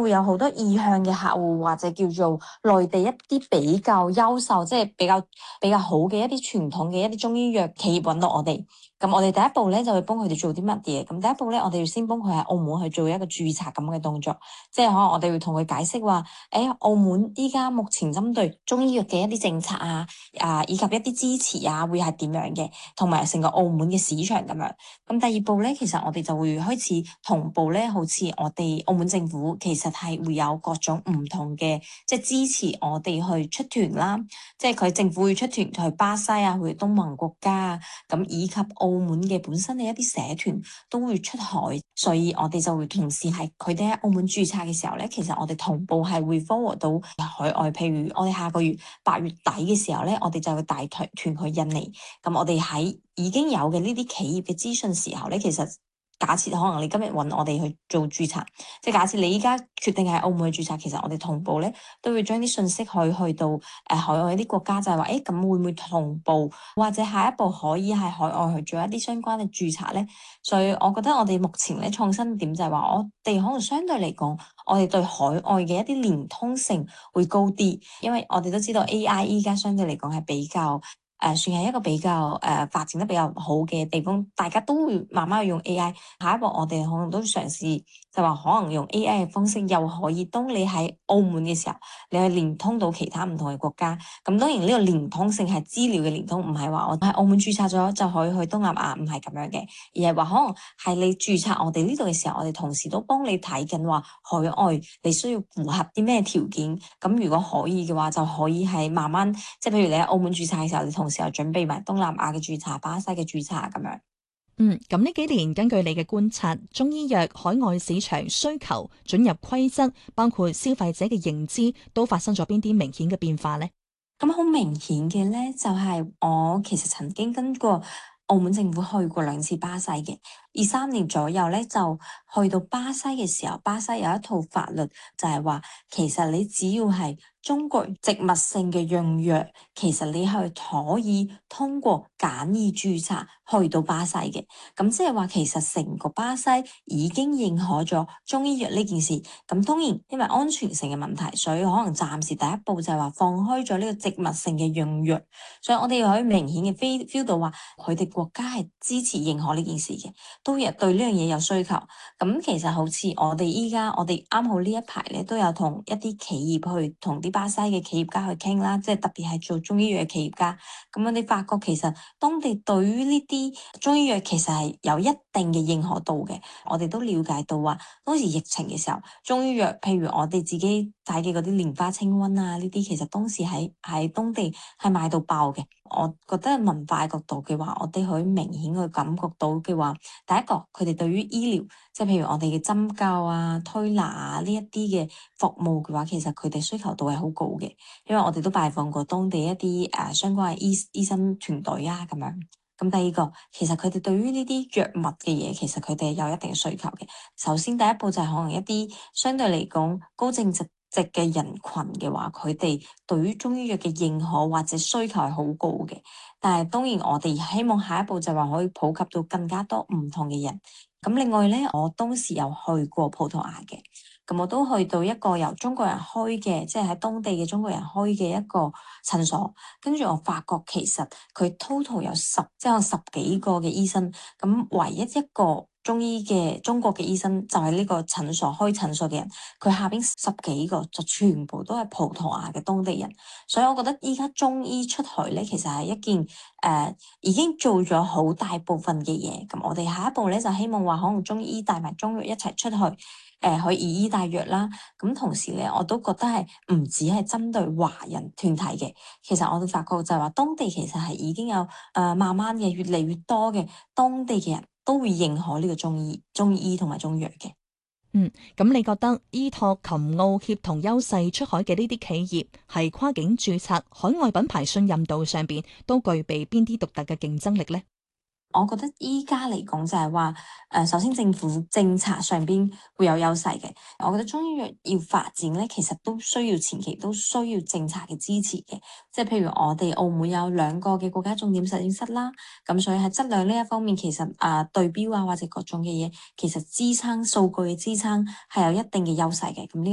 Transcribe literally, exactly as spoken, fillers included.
會有好多意向嘅客戶，或者叫做內地一啲比較優秀，即係比較比較好嘅一啲傳統嘅一啲中醫藥企業揾到我哋。咁我哋第一步咧就會幫佢哋做啲乜嘢？咁第一步咧，我哋要先幫佢喺澳門去做一個註冊咁嘅動作，即係可能我哋會同佢解釋話，誒，澳門依家目前針對中醫藥嘅一啲政策啊，啊以及一啲支持啊，會係點樣嘅，同埋成個澳門嘅市場咁樣。咁第二步咧，其實我哋就會開始同步咧，好似我哋澳門政府其實係會有各種唔同嘅，即係支持我哋去出團啦，即係佢政府會出團去巴西啊，去東盟國家啊，咁以及澳門嘅本身嘅一啲社團都會出海，所以我哋就會同時係佢哋喺澳門註冊嘅時候咧，其實我哋同步係會 forward 到海外，譬如我哋下個月八月底嘅時候咧，我哋就會帶團團去印尼，咁我哋喺已經有嘅呢啲企業嘅資訊時候咧，其實假設可能你今日揾我哋去做註冊，即係假設你依家決定喺澳門去註冊，其實我哋同步咧都會將啲信息去去到誒、呃、海外一啲國家，就係話誒咁會唔會同步，或者下一步可以喺海外去做一啲相關嘅註冊咧？所以我覺得我哋目前咧創新點就係話，我哋可能相對嚟講，我哋對海外嘅一啲連通性會高啲，因為我哋都知道 A I 依家相對嚟講係比較。誒、呃，算係一個比較誒、呃、發展得比較好嘅地方，大家都會慢慢去用 A I。下一步我哋可能都嘗試，就話可能用 A I 嘅方式，又可以當你喺澳門嘅時候，你去連通到其他唔同嘅國家。咁當然呢個連通性係資料嘅連通，唔係話我喺澳門註冊咗就可以去東南亞，唔係咁樣嘅，而係話可能係你註冊我哋呢度嘅時候，我哋同時都幫你睇緊話海外你需要符合啲咩條件。咁如果可以嘅話，就可以係慢慢，即係譬如你喺澳門註冊嘅時候，你同時又準備埋東南亞嘅註冊、巴西嘅註冊咁樣。 嗯，咁呢幾年根據你嘅觀察，中醫藥海外市場需求、准入規則，包括消費者嘅認知，都發生咗邊啲明顯嘅變化呢？ 咁好明顯嘅咧，就係、是、我其實曾經跟過澳門政府去過兩次巴西嘅，二三年左右咧就去到巴西嘅時候，巴西有一套法律就係話，其實你只要係中國植物性嘅用藥，其實你係可以通過簡易註冊去到巴西嘅。咁即係話，其實成個巴西已經認可咗中醫藥呢件事。咁當然因為安全性嘅問題，所以可能暫時第一步就係話放開咗呢個植物性嘅用藥。所以我哋可以明顯嘅 feel feel 到話，佢哋國家係支持認可呢件事嘅，都亦對呢樣嘢有需求。咁其實好似我哋依家，我哋啱好呢一排咧，都有同一啲企業去同啲巴西嘅企業家去傾啦，即係特別係做中醫藥嘅企業家。咁我哋發覺其實當地對於呢啲中醫藥其實係有一定嘅認可度嘅。我哋都了解到話，當時疫情嘅時候，中醫藥譬如我哋自己帶嘅嗰啲蓮花清瘟啊，呢啲其實當時喺喺當地係賣到爆嘅。我覺得文化角度嘅話，我哋可以明顯去感覺到嘅話，第一個佢哋對於醫療，即係譬如我哋嘅針灸啊、推拿啊呢一啲嘅服務嘅話，其實佢哋需求度係好高嘅，因為我哋都拜訪過當地一啲誒、呃、相關嘅醫醫生團隊啊咁樣。咁第二個，其實佢哋對於呢啲藥物嘅嘢，其實佢哋有一定嘅需求嘅。首先第一步就係可能一啲相對嚟講高淨值值嘅人群嘅話，佢哋對於中醫藥嘅認可或者需求係好高嘅。但係當然我哋希望下一步就話可以普及到更加多唔同嘅人。咁另外咧，我當時有去過葡萄牙嘅。咁我都去到一個由中國人開嘅，即係喺當地嘅中國人開嘅一個診所，跟住我發覺其實佢 total 有十，即係有十幾個嘅醫生，咁唯一一個中醫嘅中國嘅醫生就係呢個診所開診所嘅人，佢下邊十幾個就全部都係葡萄牙嘅當地人，所以我覺得依家中醫出海咧，其實係一件誒、呃、已經做咗好大部分嘅嘢，咁我哋下一步咧就希望話可能中醫帶埋中藥一齊出去。誒、呃，去以醫帶藥啦，咁同時咧，我都覺得係唔止係針對華人團體嘅，其實我哋發覺就係話，當地其實係已經有誒、呃、慢慢嘅越嚟越多嘅當地嘅人都會認可呢個中醫、中醫同埋中藥嘅。 嗯，咁你覺得依託琴澳協同優勢出海嘅呢啲企業，係跨境註冊、海外品牌信任度上邊都具備邊啲獨特嘅競爭力呢？ 我覺得依家嚟講就係話，誒、呃，首先政府政策上邊會有優勢嘅。我覺得中醫藥要發展咧，其實都需要前期都需要政策嘅支持嘅。即係譬如我哋澳門有兩個嘅國家重點實驗室啦，咁所以喺質量呢一方面，其實啊、呃、對標啊或者各種嘅嘢，其實支撐數據嘅支撐係有一定嘅優勢嘅。咁呢、這個。